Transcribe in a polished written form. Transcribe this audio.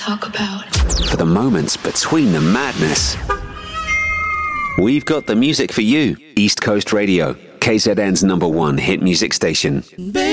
talk about. For the moments between the madness, we've got the music for you. East Coast Radio, KZN's #1 hit music station. Baby.